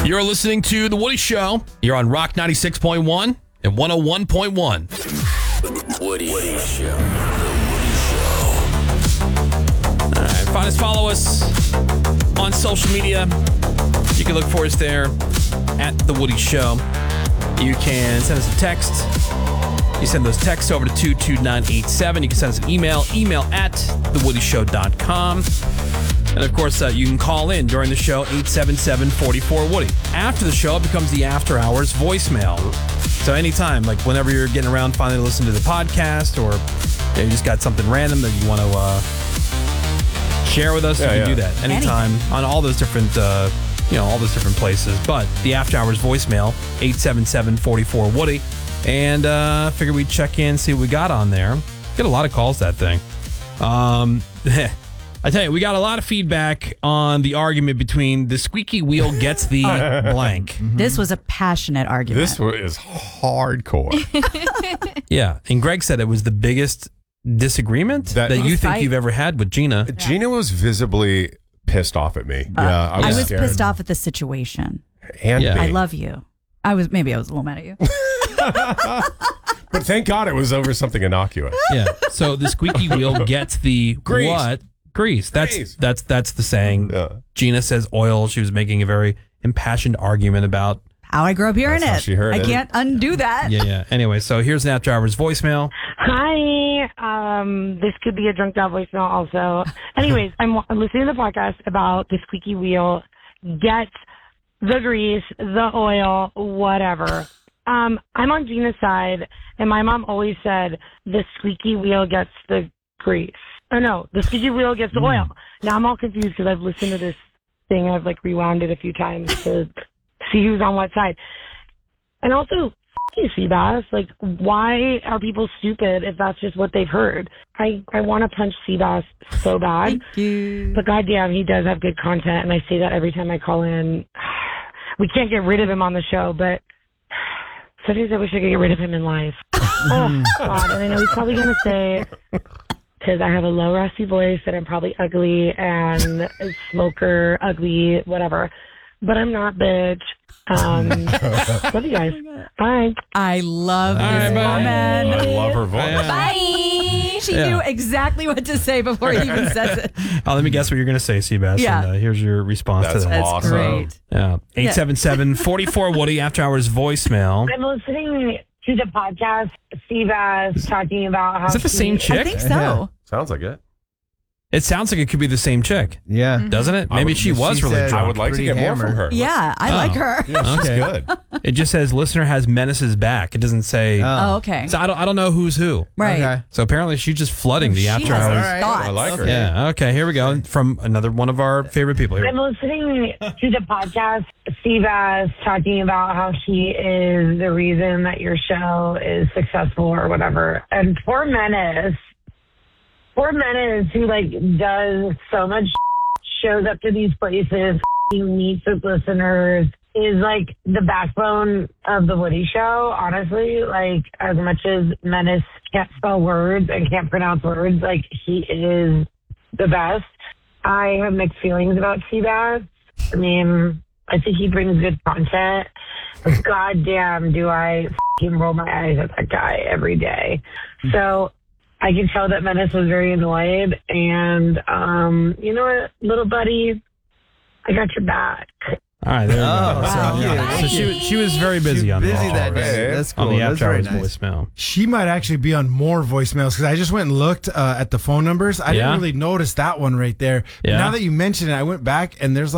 You're listening to The Woody Show. You're on Rock 96.1 and 101.1. The Woody Show. All right, find us, follow us on social media. You can look for us there at The Woody Show. You can send us a text. You send those texts over to 22987. You can send us an email at thewoodyshow.com. And, of course, you can call in during the show, 877-44-WOODY. After the show, it becomes the After Hours voicemail. So anytime, like whenever you're getting around finally to listen to the podcast, or you just got something random that you want to share with us, you can do that anytime on all those different, all those different places. But the After Hours voicemail, 877-44-WOODY. And figured we'd check in, see what we got on there. Get a lot of calls, that thing. I tell you, we got a lot of feedback on the argument between the squeaky wheel gets the blank. This was a passionate argument. This is hardcore. Yeah, and Greg said it was the biggest disagreement that you think you've ever had with Gina. Gina was visibly pissed off at me. I was pissed off at the situation. And me. I love you. Maybe I was a little mad at you. But thank God it was over something innocuous. Yeah. So the squeaky wheel gets the Grease. What? Grease. That's the saying. Yeah. Gina says oil. She was making a very impassioned argument about how I grew up hearing That's how it. she heard I it. canto undo that. Yeah. Anyway, so here's an After Hours voicemail. Hi. This could be a drunk dial voicemail also. Anyways, I'm listening to the podcast about the squeaky wheel gets the grease, the oil, whatever. I'm on Gina's side, and my mom always said the squeaky wheel gets the grease. Oh, no, the squeaky wheel gets the oil. Now I'm all confused because I've listened to this thing. I've rewound it a few times to see who's on what side. And also, you, Seabass. Why are people stupid if that's just what they've heard? I want to punch Seabass so bad. Thank you. But goddamn, he does have good content, and I say that every time I call in. We can't get rid of him on the show, but sometimes I wish I could get rid of him in life. Oh, God. And I know he's probably going to say, because I have a low, raspy voice, that I'm probably ugly and a smoker, ugly, whatever. But I'm not, bitch. Love you guys. Bye. I love this woman. I love her voice. Bye. She knew exactly what to say before he even says it. Let me guess what you're going to say, Seabass. Yeah. And, here's your response to that. That's awesome. great. Yeah. 877-44-WOODY, After Hours voicemail. I'm listening to the podcast, Seabass talking about how Is it the same chick? I think so. Yeah. Sounds like it. It sounds like it could be the same chick, Yeah. doesn't it? Maybe she was she really said- drunk. I would like to Pretty get more hammered. from her. Yeah, I like her. Yeah, she's Okay. good. It just says listener has Menace's back. It doesn't say. Oh, okay. So I don't know who's who. Right. Okay. So apparently she's just flooding the She After has Hours. All right. thoughts. I like her. Yeah. Okay. Here we go. From another one of our favorite people here. I'm listening to the podcast, Seabass talking about how she is the reason that your show is successful or whatever. And poor Menace who does so much, shows up to these places, meets with listeners, is the backbone of the Woody Show. Honestly, as much as Menace can't spell words and can't pronounce words, he is the best. I have mixed feelings about Seabass. I mean, I think he brings good content. But goddamn, do I roll my eyes at that guy every day. So I can tell that Menace was very annoyed. And you know what, little buddy, I got your back. All right. There we go. wow. So she was very busy on busy the, that day. Okay. That's cool. on the That's After very Hours nice. voicemail. She might actually be on more voicemails because I just went and looked at the phone numbers. I Yeah? didn't really notice that one right there. But Yeah. now that you mention it, I went back and there's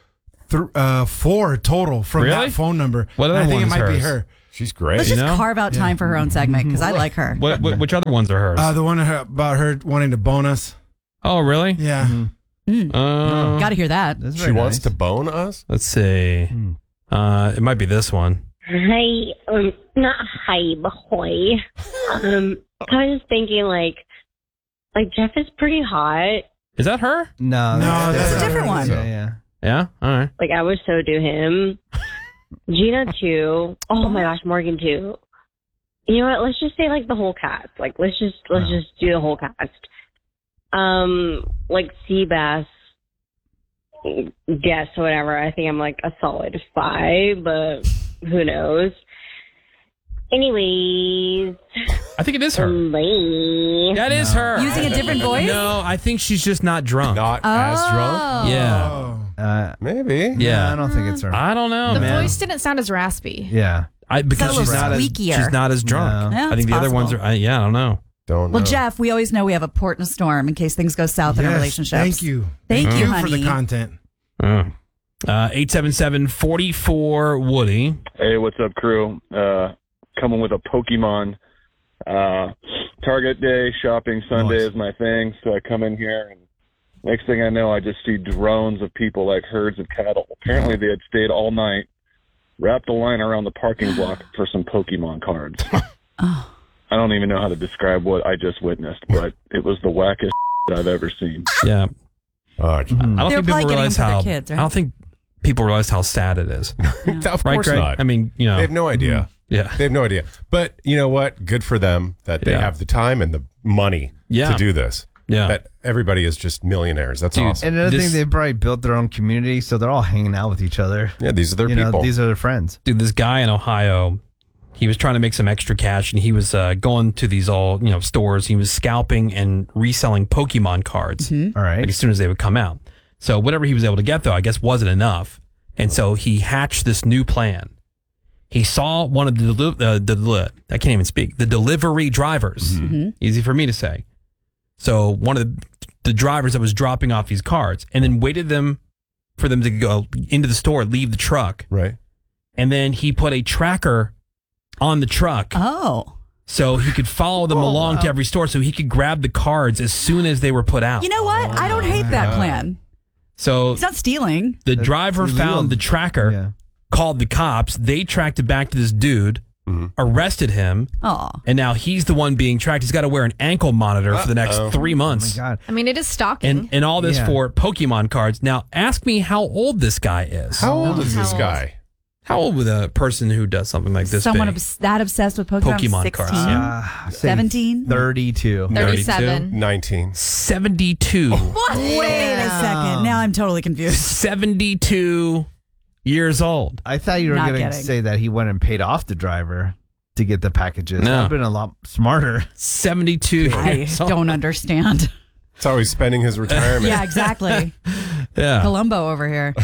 4 total from Really? that phone number. What other And I think it one's might be hers? her. She's great. Let's You just know? carve out time for her own segment because I like her. Which other ones are hers? The one about her wanting to bone us. Oh, really? Yeah. Got to hear that. That's She very wants nice. to bone us? Let's see. It might be this one. Hi, not hi, boy. I was thinking Jeff is pretty hot. Is that her? No, That's a different one. Yeah. Yeah. All right. I would so do him. Gina too. Oh my gosh, Morgan too. You know what? Let's just say the whole cast. Let's just do the whole cast. Seabass. guess whatever. I think I'm like a solid 5, but who knows? Anyways. I think it is her. Bye. That is her. Using a different voice? No, I think she's just not drunk. Not as drunk? Yeah. Maybe. Yeah. I don't think it's her. I don't know, The man. voice didn't sound as raspy. Yeah. Because Sounds she's a not, little as, squeakier. she's not as drunk. No. Yeah, I think it's the other ones possible. are, I don't know. Don't know. Well, Jeff, we always know we have a port and a storm in case things go south in our Yes, relationships. Thank you. Thank you, for the honey. content. 877-44-WOODY. Hey, what's up, crew? Coming with a Pokemon. Target day, shopping Sunday Nice. is my thing, so I come in here, and next thing I know, I just see drones of people like herds of cattle. Apparently, they had stayed all night, wrapped a line around the parking block for some Pokemon cards. I don't even know how to describe what I just witnessed, but it was the wackest I've ever seen. Yeah. Oh, I don't They're think people probably getting realize them for their how. kids, right? I don't think people realize how sad it is. of Right, course Greg? not. I mean, you know. They have no idea. Yeah. They have no idea. But you know what? Good for them that they Yeah. have the time and the money Yeah. to do this. Yeah. That everybody is just millionaires. That's Dude, awesome. And another This- thing, they probably built their own community, so they're all hanging out with each other. Yeah, these are their You know, people. these are their friends. Dude, this guy in Ohio, he was trying to make some extra cash, and he was going to these stores. He was scalping and reselling Pokemon cards All right. like as soon as they would come out. So whatever he was able to get, though, I guess wasn't enough. And so he hatched this new plan. He saw one of the I can't even speak, the delivery drivers. Easy for me to say. So one of the drivers that was dropping off these cards, and then waited for them to go into the store, leave the truck. Right. And then he put a tracker on the truck Oh. so he could follow them along to every store so he could grab the cards as soon as they were put out. You know what? I don't hate that plan. So It's not stealing. the driver illegal. found the tracker, Yeah. called the cops. They tracked it back to this dude, arrested him, Oh. and now he's the one being tracked. He's got to wear an ankle monitor for the next 3 Oh my months. God. I mean, it is stalking. And all this Yeah. for Pokemon cards. Now, ask me how old this guy is. How old is this How old? guy? How old would a person who does something like this Someone be? that obsessed with Pokemon. Pokemon 16? cards, yeah. Say 17? 32. 37. 19. 72. Wait a second. Now I'm totally confused. 72 years old. I thought you were Not going to kidding. say that he went and paid off the driver to get the packages. No. That would have been a lot smarter. 72 I years old. don't understand. That's how he's spending his retirement. Yeah, exactly. Yeah. Columbo over here.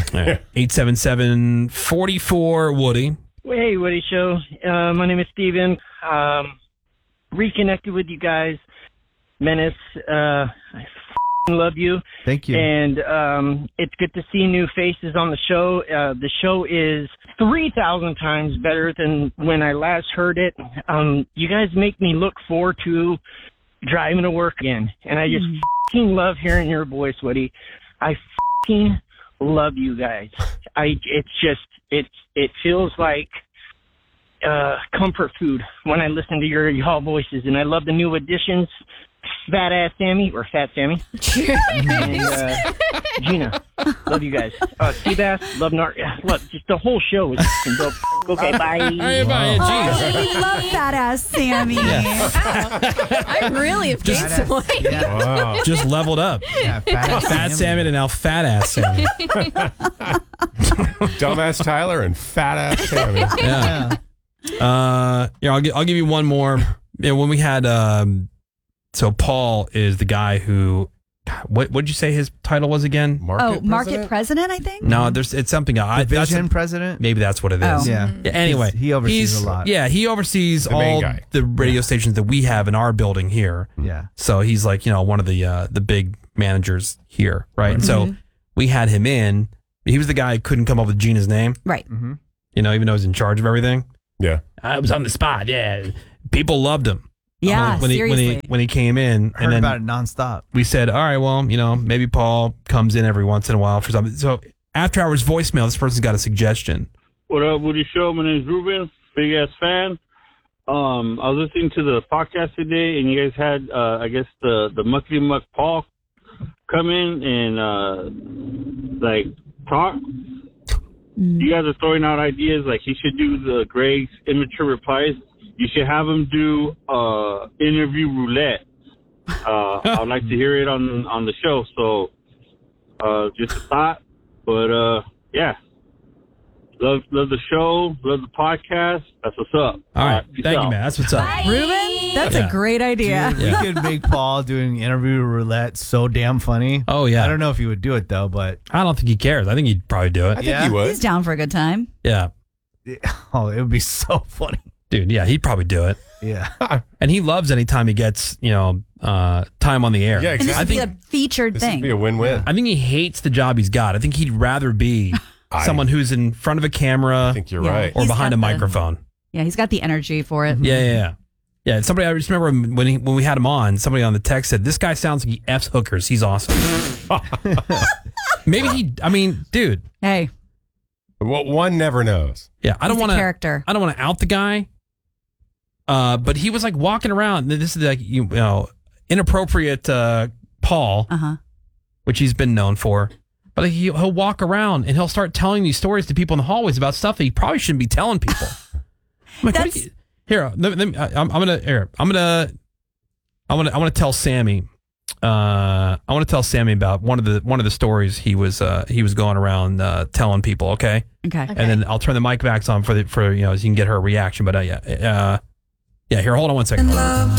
877-44-WOODY. Hey, Woody Show. My name is Steven. Reconnected with you guys. Menace, I f***ing love you. Thank you. And it's good to see new faces on the show. The show is 3,000 times better than when I last heard it. You guys make me look forward to driving to work again. And I just f***ing love hearing your voice, Woody. I f***ing love you guys. It feels like comfort food when I listen to y'all voices, and I love the new additions, Fat Ass Sammy or Fat Sammy, and Gina. Love you guys. Seabass, love just the whole show is f***ing dope. Okay, bye. Hey, bye, Oh, geez. we love that ass Sammy. I really have gained some weight. Wow. Just leveled up. Yeah, Fat Salmon and now Fat Ass Salmon. Dumbass Tyler and fat ass Tammy. Yeah. I'll give you one more. Yeah, when we had so Paul is the guy who what did you say his title was again? Market president, I think. No, it's something. Division president? Maybe that's what it is. Oh. Yeah. Anyway, He oversees he's- a lot. Yeah, he oversees The main all guy. the radio stations that we have in our building here. Yeah. So he's like, one of the big managers here, right? And so we had him in. He was the guy who couldn't come up with Gina's name, Right. even though he's in charge of everything. Yeah. I was on the spot. Yeah, people loved him. Yeah, seriously. when he came in, Heard and then about it nonstop. we said, all right, well, maybe Paul comes in every once in a while for something. So after hours voicemail, this person's got a suggestion. What up, Woody Show? My name's Ruben, big ass fan. I was listening to the podcast today, and you guys had, I guess, the Muckety Muck Paul come in and talk. You guys are throwing out ideas like he should do the Greg's immature replies. You should have him do interview roulette. I'd like to hear it on the show. So, just a thought. But yeah, love the show, love the podcast. That's what's up. All right. Peace Thank out. you, man. That's what's up. Ruben, that's a great idea. Dude, we could make Paul doing interview roulette so damn funny. Oh, yeah. I don't know if he would do it, though, but... I don't think he cares. I think he'd probably do it. I think he would. He's down for a good time. Yeah. Oh, it would be so funny. Dude, yeah, he'd probably do it. Yeah. And he loves anytime he gets, time on the air. Yeah, And this would be a featured This thing. would be a win-win. I think he hates the job he's got. I think he'd rather be someone who's in front of a camera. I think you're Yeah. right. Or He's behind a got the- microphone. Yeah, he's got the energy for it. Yeah. Somebody, I just remember when we had him on, somebody on the text said, this guy sounds like he F's hookers. He's awesome. Maybe dude. Hey. Well, one never knows. Yeah, I don't He's a want to. character. I don't want to out the guy. But he was like walking around. This is like inappropriate Paul, which he's been known for. But he'll walk around and he'll start telling these stories to people in the hallways about stuff that he probably shouldn't be telling people. I'm like, what are you, here, let me, I'm gonna tell Sammy. I want to tell Sammy about one of the stories he was going around telling people. Okay. And then I'll turn the mic back on for so you can get her reaction. But here, hold on one second.